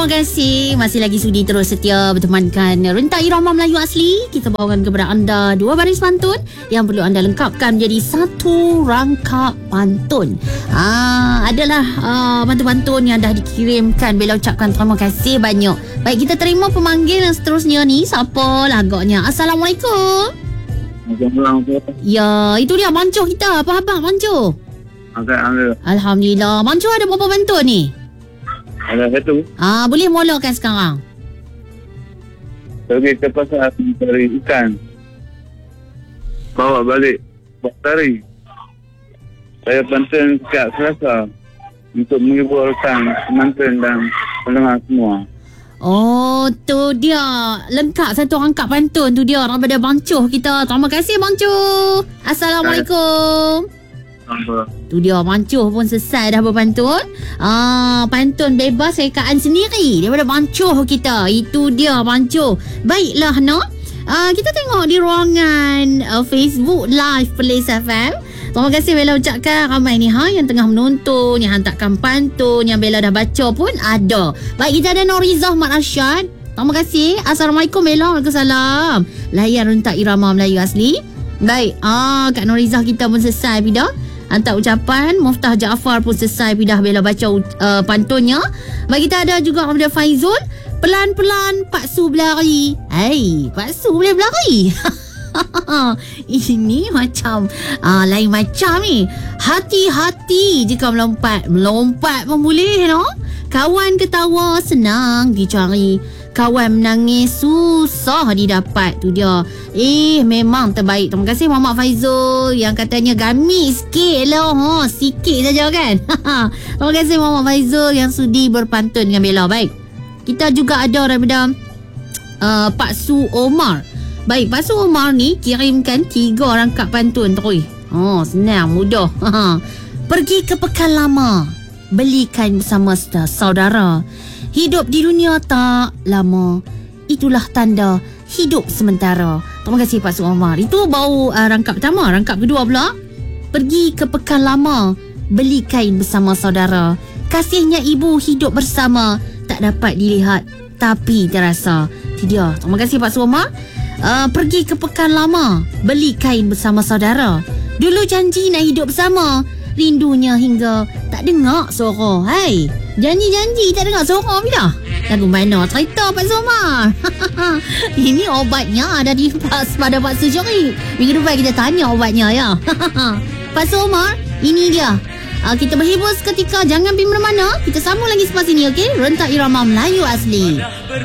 terima kasih. Masih lagi sudi terus setia bertemankan Rentak Irama Melayu Asli. Kita bawakan kepada anda 2 baris pantun yang perlu anda lengkapkan menjadi 1 rangkap pantun. Adalah pantun-pantun yang dah dikirimkan. Bella ucapkan terima kasih banyak. Baik, kita terima pemanggil yang seterusnya ni. Siapa lagaknya? Assalamualaikum. Ya, itu dia Mancoh kita. Apa khabar Mancoh? Alhamdulillah. Mancoh ada berapa pantun ni? Ada satu. Boleh mulakan sekarang. Pergi ke pasar mencari ikan. Bawa balik buat tari. Saya pantun setiap Selasa untuk menghibur rekan, penonton dan pendengar semua. Oh, tu dia. Lengkap 1 rangkap pantun tu dia daripada Mancoh kita. Terima kasih Mancoh. Assalamualaikum. Tu dia Mancoh pun selesai dah berpantun. Pantun bebas rekaan sendiri daripada Mancoh kita. Itu dia Mancoh. Baiklah kita tengok di ruangan Facebook live Perlis FM. Terima kasih Bella ucapkan ramai ni yang tengah menonton, yang hantarkan pantun, yang Bella dah baca pun ada. Baik, kita ada Norizah Mat Arsyad. Terima kasih. Assalamualaikum Bella. Waalaikumsalam. Layan Rentak Irama Melayu Asli. Baik, Kak Norizah kita pun selesai dah hantar ucapan. Muftah Jaafar pun selesai dah Bella baca pantunnya. Baik, kita ada juga kepada Faizul. Pelan-pelan Pak Su berlari. Pak Su boleh berlari. Ini macam lain macam ni. Hati-hati jika melompat. Melompat pun boleh Kawan ketawa senang dicari, kawan menangis susah didapat. Tu dia. Memang terbaik. Terima kasih Muhammad Faizul yang katanya gamit sikit lah. Sikit saja kan. Terima kasih Muhammad Faizul yang sudi berpantun dengan Bella. Baik, kita juga ada daripada Pak Su Omar. Baik, Pak Su Omar ni kirimkan 3 rangkap pantun terus. Senang, mudah. Pergi ke pekan lama, belikan bersama saudara. Hidup di dunia tak lama, itulah tanda hidup sementara. Terima kasih Pak Su Omar. Itu baru rangkap pertama. Rangkap kedua pula, pergi ke pekan lama, beli kain bersama saudara. Kasihnya ibu hidup bersama, tak dapat dilihat tapi terasa. Itu dia. Terima kasih Pak Su Omar. Pergi ke pekan lama, beli kain bersama saudara. Dulu janji nak hidup bersama, rindunya hingga tak dengar suara. Janji-janji tak dengar suara bila? Lagu mana cerita Pak Somar? Ini obatnya ada di pada Pak Sujuri. Minggu depan kita tanya obatnya ya. Pak Somar, ini dia. Kita berhibur seketika. Jangan pergi mana-mana. Kita sambung lagi selepas ini, okey? Rentak Irama Melayu Asli.